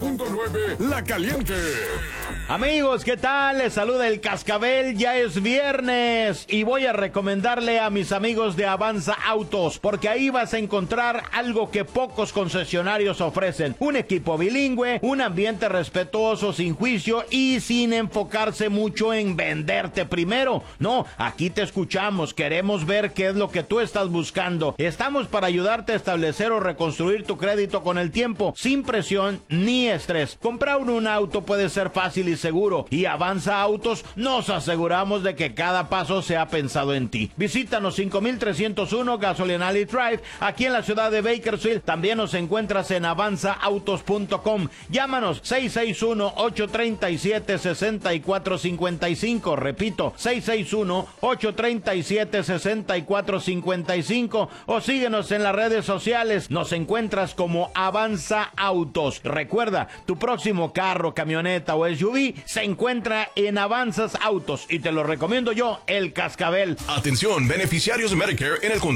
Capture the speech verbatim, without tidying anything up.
punto nueve La Caliente. Amigos, ¿qué tal? Les saluda el Cascabel, ya es viernes y voy a recomendarle a mis amigos de Avanza Autos, porque ahí vas a encontrar algo que pocos concesionarios ofrecen: un equipo bilingüe, un ambiente respetuoso, sin juicio y sin enfocarse mucho en venderte primero. No, aquí te escuchamos, queremos ver qué es lo que tú estás buscando. Estamos para ayudarte a establecer o reconstruir tu crédito con el tiempo, sin presión ni estrés. Comprar un auto puede ser fácil y seguro, y Avanza Autos nos aseguramos de que cada paso sea pensado en ti. Visítanos cinco mil trescientos uno Gasoline Alley Drive, aquí en la ciudad de Bakersfield. También nos encuentras en avanza autos punto com. Llámanos seis seis uno, ocho tres siete, seis cuatro cinco cinco. Repito, seis seis uno, ocho tres siete, seis cuatro cinco cinco, o síguenos en las redes sociales. Nos encuentras como Avanza Autos. Recuerda, tu próximo carro, camioneta o S U V se encuentra en Avanzas Autos, y te lo recomiendo yo, el Cascabel. Atención, beneficiarios Medicare en el